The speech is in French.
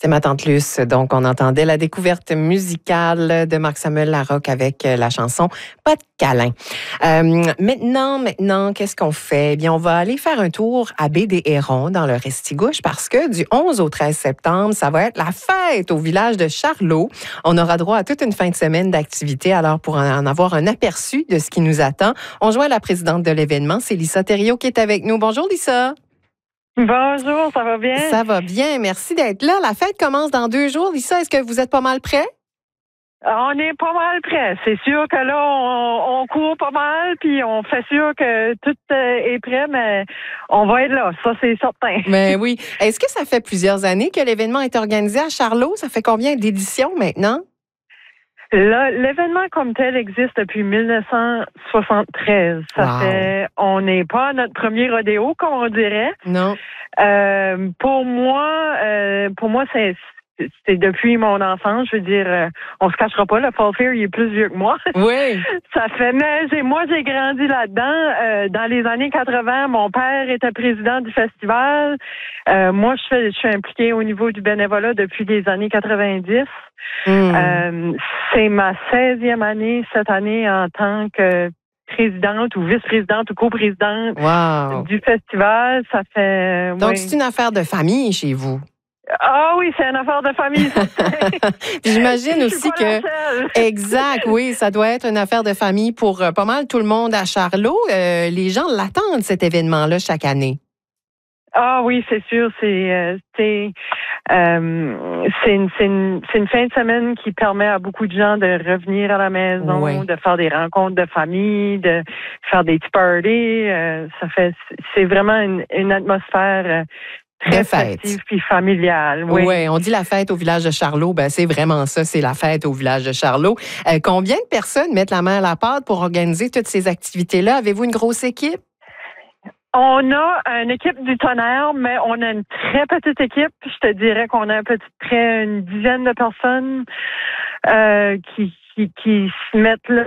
C'est ma tante Luce. Donc, on entendait la découverte musicale de Marc-Samuel Larocque avec la chanson « Pas de câlin ». Maintenant, qu'est-ce qu'on fait? Eh bien, on va aller faire un tour à Baie-des-Hérons dans le Restigouche parce que du 11 au 13 septembre, ça va être la fête au village de Charlot. On aura droit à toute une fin de semaine d'activités. Alors, pour en avoir un aperçu de ce qui nous attend, on joint la présidente de l'événement, c'est Lisa Thériault qui est avec nous. Bonjour, Lisa. Bonjour, ça va bien? Ça va bien, merci d'être là. La fête commence dans 2 jours. Lisa, est-ce que vous êtes pas mal prêts? On est pas mal prêts. C'est sûr que là, on court pas mal, puis on fait sûr que tout est prêt, mais on va être là, ça c'est certain. Mais oui. Est-ce que ça fait plusieurs années que l'événement est organisé à Charlot? Ça fait combien d'éditions maintenant? Là, l'événement comme tel existe depuis 1973. On n'est pas à notre premier rodéo, comme on dirait. Non. Pour moi, c'est depuis mon enfance. Je veux dire, on se cachera pas, le Fall Fair, il est plus vieux que moi. Oui. Moi, j'ai grandi là-dedans. Dans les années 80, mon père était président du festival. Moi, je suis impliquée au niveau du bénévolat depuis les années 90. C'est ma 16e année cette année en tant que présidente ou vice-présidente ou coprésidente du festival. Ça fait... Donc, c'est une affaire de famille chez vous? Ah oui, c'est une affaire de famille. J'imagine aussi que... Exact, oui, ça doit être une affaire de famille pour pas mal tout le monde à Charlot. Les gens l'attendent, cet événement-là, chaque année. Ah oui, c'est sûr. C'est une fin de semaine qui permet à beaucoup de gens de revenir à la maison, de faire des rencontres de famille, de faire des tea parties. C'est vraiment une atmosphère très festive puis familiale. Oui, on dit la fête au village de Charlot. Ben, c'est vraiment ça, c'est la fête au village de Charlot. Combien de personnes mettent la main à la pâte pour organiser toutes ces activités-là? Avez-vous une grosse équipe? On a une équipe du tonnerre, mais on a une très petite équipe. Je te dirais qu'on a une dizaine de personnes qui se mettent là